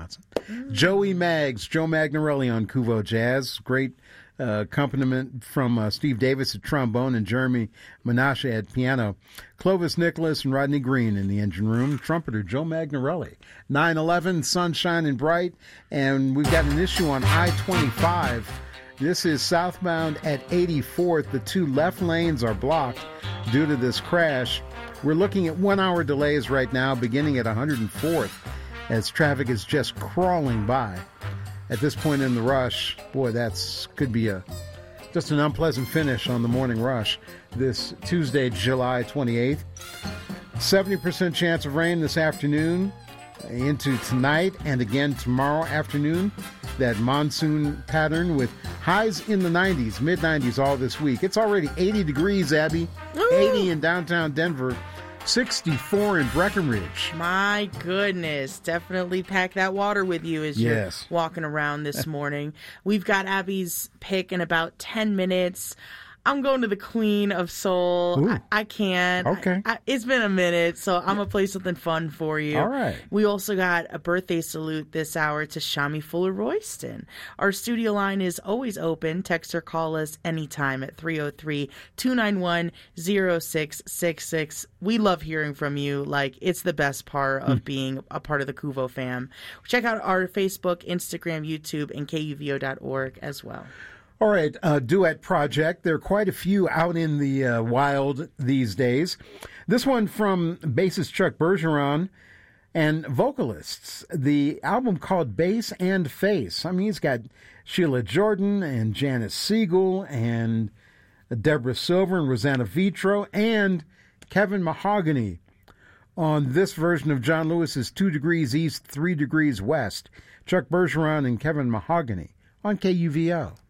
Wisconsin. Joey Maggs, Joe Magnarelli on Kuvo Jazz. Great accompaniment from Steve Davis at trombone and Jeremy Menashe at piano. Clovis Nicholas and Rodney Green in the engine room. Trumpeter Joe Magnarelli. 9/11, sunshine and bright, and we've got an issue on I-25. This is southbound at 84th. The two left lanes are blocked due to this crash. We're looking at 1 hour delays right now, beginning at 104th, as traffic is just crawling by. At this point in the rush, boy, could be just an unpleasant finish on the morning rush this Tuesday, July 28th. 70% chance of rain this afternoon into tonight and again tomorrow afternoon. That monsoon pattern with highs in the 90s, mid-90s all this week. It's already 80 degrees, Abby. Ooh. 80 in downtown Denver. 64 in Breckenridge. My goodness. Definitely pack that water with you as you're walking around this morning. We've got Abby's pick in about 10 minutes. I'm going to the Queen of Soul. I can't. Okay. It's been a minute, so I'm going to play something fun for you. All right. We also got a birthday salute this hour to Shami Fuller-Royston. Our studio line is always open. Text or call us anytime at 303-291-0666. We love hearing from you. It's the best part of being a part of the Kuvo fam. Check out our Facebook, Instagram, YouTube, and KUVO.org as well. All right, duet project. There are quite a few out in the wild these days. This one from bassist Chuck Bergeron and vocalists. The album called Bass and Face. I mean, he's got Sheila Jordan and Janice Siegel and Deborah Silver and Rosanna Vitro and Kevin Mahogany on this version of John Lewis's 2 Degrees East, 3 Degrees West. Chuck Bergeron and Kevin Mahogany on KUVO.